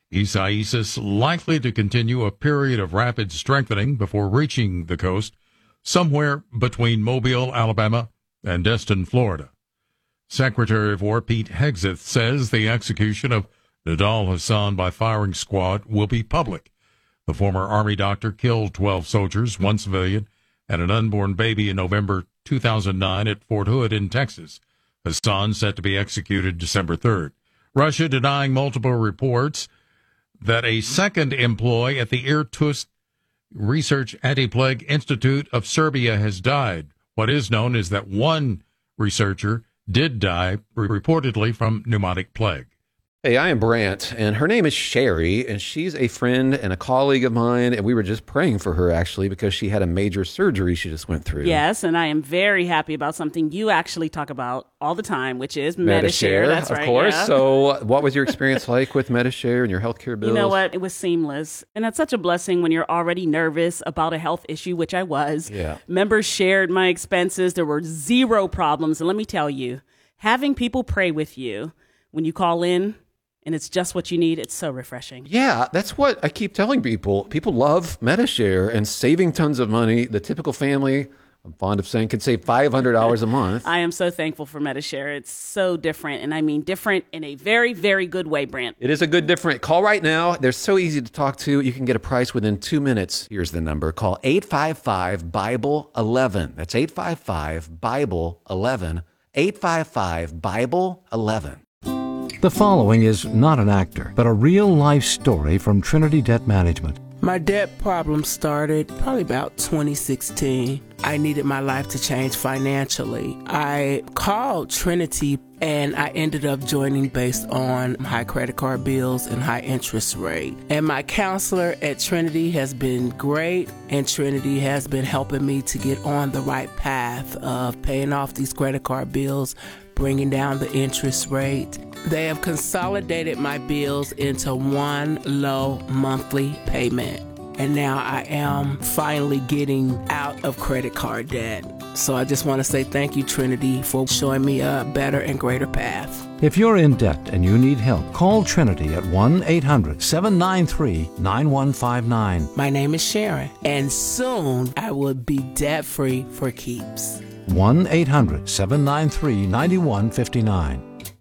Isaias likely to continue a period of rapid strengthening before reaching the coast somewhere between Mobile, Alabama, and Destin, Florida. Secretary of War Pete Hegseth says the execution of Nidal Hasan by firing squad will be public. The former Army doctor killed twelve soldiers, one civilian, and an unborn baby in November two thousand nine at Fort Hood in Texas. Hassan set to be executed December third. Russia denying multiple reports that a second employee at the Irkutsk Research Anti-Plague Institute of Serbia has died. What is known is that one researcher did die, reportedly from pneumotic plague. Hey, I am Brant, and her name is Sherry, and she's a friend and a colleague of mine, and we were just praying for her, actually, because she had a major surgery she just went through. Yes, and I am very happy about something you actually talk about all the time, which is Medi-Share. That's of right, course. yeah. So what was your experience like with Medi-Share and your healthcare bills? You know what? It was seamless, and it's such a blessing when you're already nervous about a health issue, which I was. Yeah. Members shared my expenses. There were zero problems, and let me tell you, having people pray with you when you call in, and it's just what you need, it's so refreshing. Yeah, that's what I keep telling people. People love Medi-Share and saving tons of money. The typical family, I'm fond of saying, can save five hundred dollars a month. I am so thankful for Medi-Share. It's so different, and I mean different in a very, very good way, Brant. It is a good different. Call right now. They're so easy to talk to. You can get a price within two minutes. Here's the number. Call eight five five, Bible eleven. That's eight five five, Bible eleven. eight five five, Bible eleven. The following is not an actor, but a real-life story from Trinity Debt Management. My debt problem started probably about twenty sixteen. I needed my life to change financially. I called Trinity and I ended up joining based on high credit card bills and high interest rate. And my counselor at Trinity has been great, and Trinity has been helping me to get on the right path of paying off these credit card bills, bringing down the interest rate. They have consolidated my bills into one low monthly payment. And now I am finally getting out of credit card debt. So I just want to say thank you, Trinity, for showing me a better and greater path. If you're in debt and you need help, call Trinity at one eight hundred, seven nine three, nine one five nine. My name is Sharon, and soon I will be debt-free for keeps. one eight hundred, seven nine three, nine one five nine.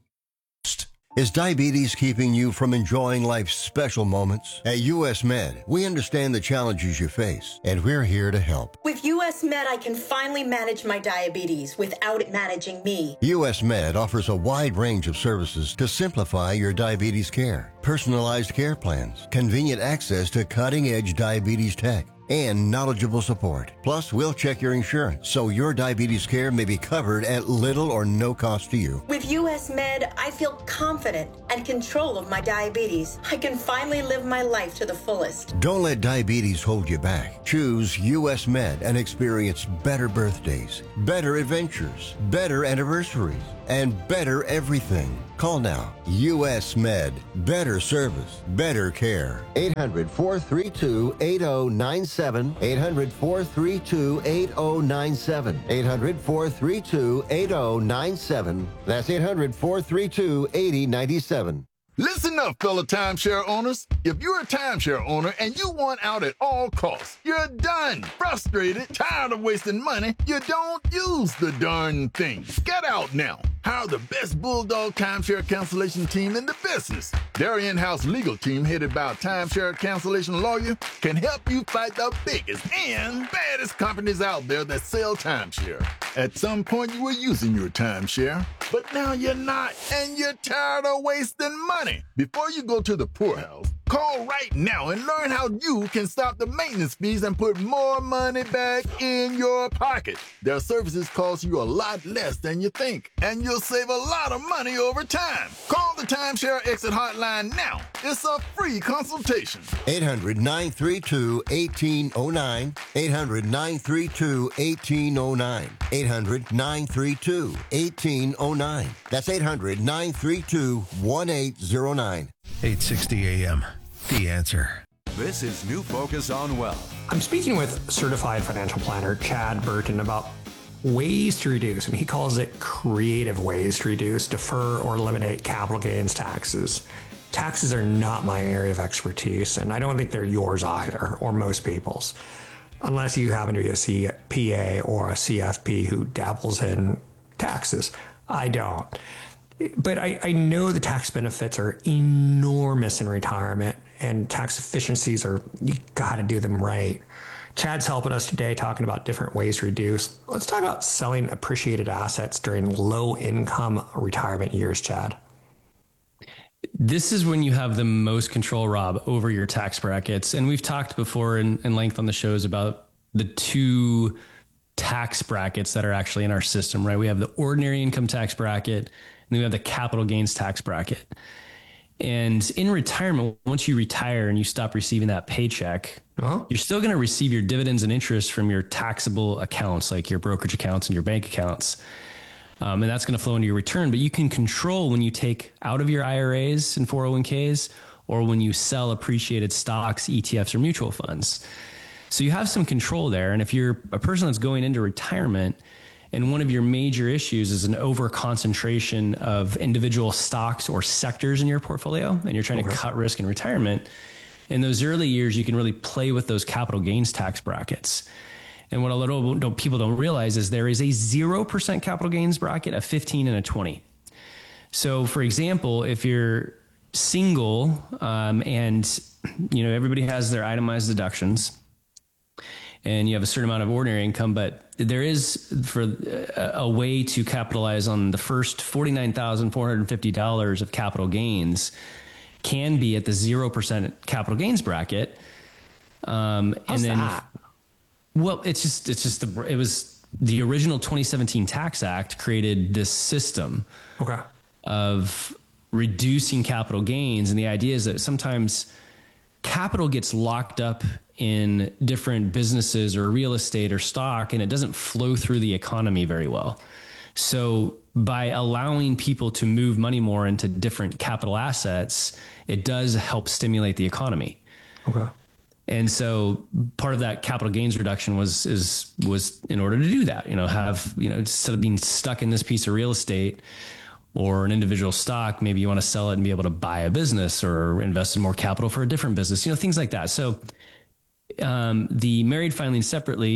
Is diabetes keeping you from enjoying life's special moments? At U S Med, we understand the challenges you face, and we're here to help. With U S Med, I can finally manage my diabetes without it managing me. U S Med offers a wide range of services to simplify your diabetes care. Personalized care plans, convenient access to cutting-edge diabetes tech, and knowledgeable support. Plus, we'll check your insurance so your diabetes care may be covered at little or no cost to you. With U S Med, I feel confident and control of my diabetes. I can finally live my life to the fullest. Don't let diabetes hold you back. Choose U S Med and experience better birthdays, better adventures, better anniversaries, and better everything. Call now. U S Med. Better service, better care. eight hundred, four three two, eight zero nine seven. eight hundred, four three two, eight zero nine seven. eight hundred, four three two, eight zero nine seven. That's eight hundred, four three two, eight zero nine seven. Listen up, fellow timeshare owners. If you're a timeshare owner and you want out at all costs, you're done, frustrated, tired of wasting money, you don't use the darn thing. Get out now. Hire the best Bulldog timeshare cancellation team in the business. Their in-house legal team, headed by a timeshare cancellation lawyer, can help you fight the biggest and baddest companies out there that sell timeshare. At some point, you were using your timeshare, but now you're not, and you're tired of wasting money. Before you go to the poorhouse, call right now and learn how you can stop the maintenance fees and put more money back in your pocket. Their services cost you a lot less than you think, and you'll save a lot of money over time. Call the Timeshare Exit Hotline now. It's a free consultation. eight hundred, nine three two, one eight zero nine. eight hundred, nine three two, one eight zero nine. eight hundred, nine three two, one eight zero nine. That's eight hundred, nine three two, one eight zero nine. eight sixty A M. The Answer. This is New Focus on Wealth. I'm speaking with certified financial planner Chad Burton about ways to reduce, and he calls it creative ways to reduce, defer, or eliminate capital gains taxes. Taxes are not my area of expertise, and I don't think they're yours either, or most people's, unless you happen to be a C P A or a C F P who dabbles in taxes. I don't. But I, I know the tax benefits are enormous in retirement, and tax efficiencies are, you got to do them right. Chad's helping us today talking about different ways to reduce. Let's talk about selling appreciated assets during low income retirement years, Chad. This is when you have the most control, Rob, over your tax brackets. And we've talked before in, in length on the shows about the two tax brackets that are actually in our system, right? We have the ordinary income tax bracket, and then we have the capital gains tax bracket. And in retirement, once you retire and you stop receiving that paycheck, uh-huh. you're still going to receive your dividends and interest from your taxable accounts, like your brokerage accounts and your bank accounts. Um, and that's going to flow into your return. But you can control when you take out of your I R As and four oh one k's, or when you sell appreciated stocks, E T Fs, or mutual funds. So you have some control there. And if you're a person that's going into retirement, and one of your major issues is an over concentration of individual stocks or sectors in your portfolio, and you're trying okay. to cut risk in retirement, in those early years, you can really play with those capital gains tax brackets. And what a little people don't realize is there is a zero percent capital gains bracket, a fifteen and a twenty. So for example, if you're single um, and you know everybody has their itemized deductions, and you have a certain amount of ordinary income, but there is for a, a way to capitalize on the first forty-nine thousand four hundred fifty dollars of capital gains can be at the zero percent capital gains bracket. Um, How's and then, that? Well, it's just, it's just the, it was the original twenty seventeen Tax Act created this system okay. of reducing capital gains. And the idea is that sometimes capital gets locked up in different businesses or real estate or stock, and it doesn't flow through the economy very well. So by allowing people to move money more into different capital assets, it does help stimulate the economy. Okay. And so part of that capital gains reduction was, is, was in order to do that, you know, have, you know, instead of being stuck in this piece of real estate or an individual stock, maybe you want to sell it and be able to buy a business or invest in more capital for a different business, you know, things like that. So Um, the married filing separately,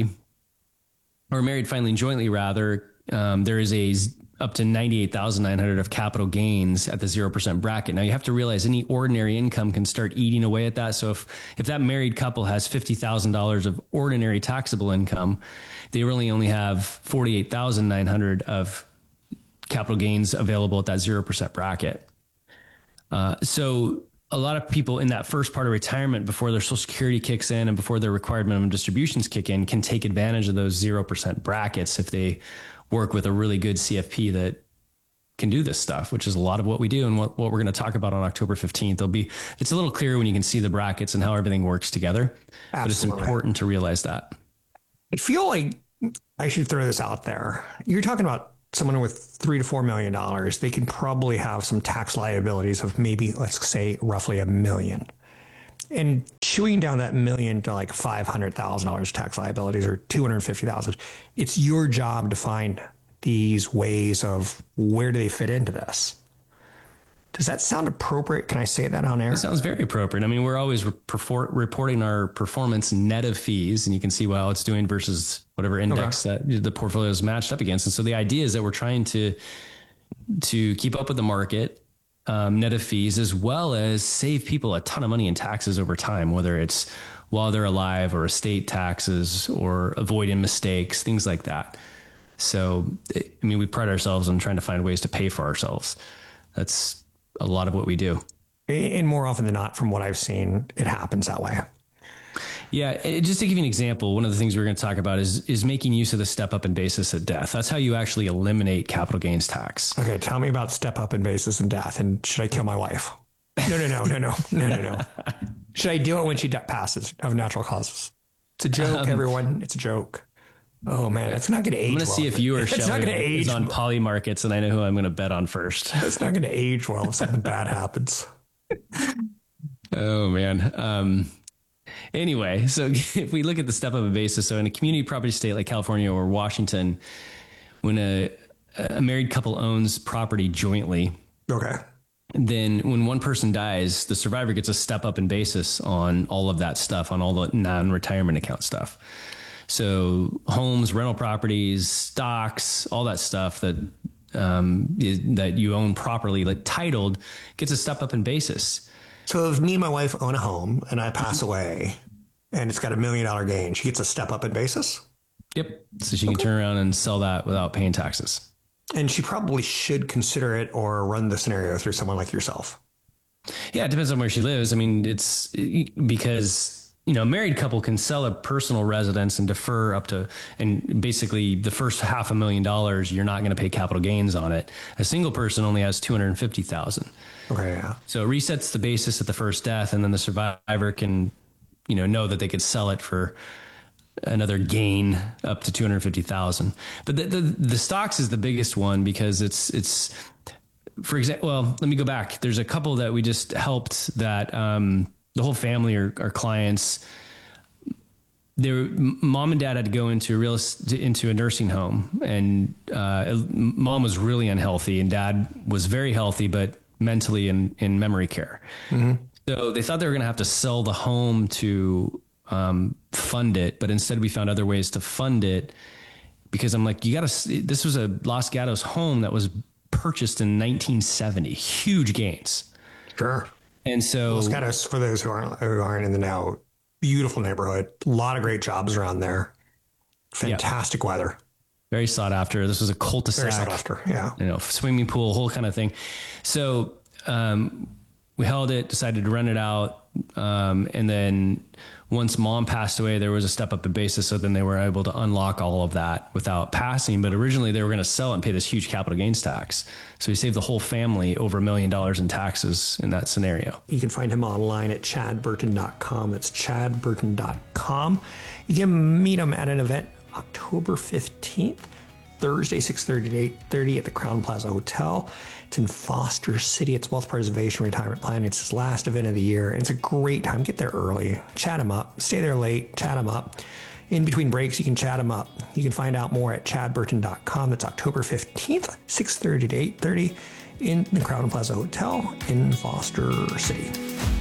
or married filing jointly rather, um, there is a z- up to ninety-eight thousand nine hundred of capital gains at the zero percent bracket. Now you have to realize any ordinary income can start eating away at that. So if, if that married couple has fifty thousand dollars of ordinary taxable income, they really only have forty-eight thousand nine hundred of capital gains available at that zero percent bracket. Uh, so a lot of people in that first part of retirement, before their Social Security kicks in and before their required minimum distributions kick in, can take advantage of those zero percent brackets if they work with a really good C F P that can do this stuff, which is a lot of what we do and what, what we're going to talk about on October fifteenth. There'll be, it's a little clearer when you can see the brackets and how everything works together. Absolutely. But it's important to realize that. I feel like I should throw this out there. You're talking about someone with three to four million dollars. They can probably have some tax liabilities of maybe, let's say, roughly a million. And chewing down that million to like five hundred thousand dollars tax liabilities or two hundred fifty thousand dollars, it's your job to find these ways of where do they fit into this. Does that sound appropriate? Can I say that on air? It sounds very appropriate. I mean, we're always report, reporting our performance net of fees, and you can see how it's doing versus whatever index okay. that the portfolio is matched up against. And so the idea is that we're trying to to keep up with the market, um, net of fees, as well as save people a ton of money in taxes over time, whether it's while they're alive or estate taxes or avoiding mistakes, things like that. So, I mean, we pride ourselves on trying to find ways to pay for ourselves. That's a lot of what we do. And more often than not, from what I've seen, it happens that way. Yeah. Just to give you an example, one of the things we're going to talk about is, is making use of the step up in basis at death. That's how you actually eliminate capital gains tax. Okay. Tell me about step up in basis and death. And should I kill my wife? No, no, no, no, no, no, no, no. Should I do it when she passes of natural causes? It's a joke, um, everyone. It's a joke. Oh man, it's not going to age. I'm going to well. see if you or it's Shelley is on poly markets, and I know who I'm going to bet on first. It's not going to age well if something bad happens. Oh man. Um, anyway, so if we look at the step up in basis, so in a community property state like California or Washington, when a, a married couple owns property jointly, okay, then when one person dies, the survivor gets a step up in basis on all of that stuff, on all the non-retirement account stuff. So homes, rental properties, stocks, all that stuff that um, is, that you own properly, like titled, gets a step up in basis. So if me and my wife own a home and I pass away and it's got a million dollar gain, she gets a step up in basis? Yep. So she can okay. turn around and sell that without paying taxes. And she probably should consider it or run the scenario through someone like yourself. Yeah, it depends on where she lives. I mean, it's because... You know, a married couple can sell a personal residence and defer up to, and basically the first half a million dollars, you're not going to pay capital gains on it. A single person only has two hundred fifty thousand. Okay. Yeah. So it resets the basis at the first death, and then the survivor can, you know, know that they could sell it for another gain up to two hundred fifty thousand. But the, the, the stocks is the biggest one because it's, it's, for example, well, let me go back. There's a couple that we just helped that, um, the whole family are, are clients. Their mom and dad had to go into a real into a nursing home, and uh, mom was really unhealthy, and dad was very healthy, but mentally in, in memory care. Mm-hmm. So they thought they were going to have to sell the home to um, fund it, but instead we found other ways to fund it because I'm like, you got to. This was a Los Gatos home that was purchased in nineteen seventy, huge gains. Sure. And so, Los Gatos, for those who aren't who aren't in the know, beautiful neighborhood, a lot of great jobs around there, fantastic yeah. weather, very sought after. This was a cul-de-sac, very sought after, yeah, you know, swimming pool, whole kind of thing. So um, we held it, decided to rent it out, um, and then once mom passed away, there was a step up in basis. So then they were able to unlock all of that without passing. But originally they were going to sell it and pay this huge capital gains tax. So he saved the whole family over a million dollars in taxes in that scenario. You can find him online at chad burton dot com. That's chad burton dot com. You can meet him at an event October fifteenth, Thursday, six thirty to eight thirty at the Crown Plaza Hotel. It's in Foster City. It's Wealth Preservation Retirement Plan. It's his last event of the year. It's a great time. Get there early. Chat him up. Stay there late. Chat him up. In between breaks, you can chat him up. You can find out more at chad burton dot com. That's October fifteenth, six thirty to eight thirty in the Crown Plaza Hotel in Foster City.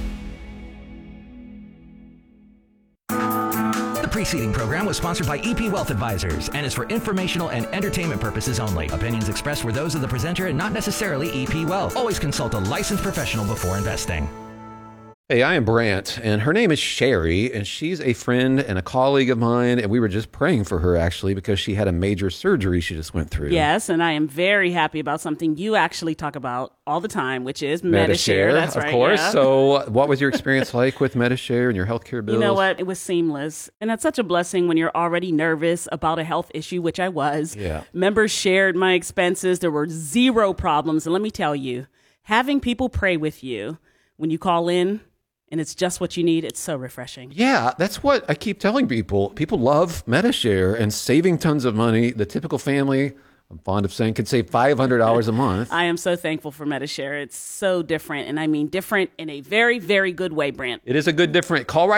The preceding program was sponsored by E P Wealth Advisors and is for informational and entertainment purposes only. Opinions expressed were those of the presenter and not necessarily E P Wealth. Always consult a licensed professional before investing. Hey, I am Brant, and her name is Sherry, and she's a friend and a colleague of mine, and we were just praying for her, actually, because she had a major surgery she just went through. Yes, and I am very happy about something you actually talk about all the time, which is MediShare. MediShare, That's of right, course. yeah. So what was your experience like with MediShare and your healthcare bills? You know what? It was seamless. And that's such a blessing when you're already nervous about a health issue, which I was. Yeah. Members shared my expenses. There were zero problems. And let me tell you, having people pray with you when you call in, and it's just what you need, it's so refreshing. Yeah, that's what I keep telling people. People love MediShare and saving tons of money. The typical family, I'm fond of saying, could save five hundred dollars a month. I am so thankful for MediShare. It's so different. And I mean different in a very, very good way, Brant. It is a good different. Call right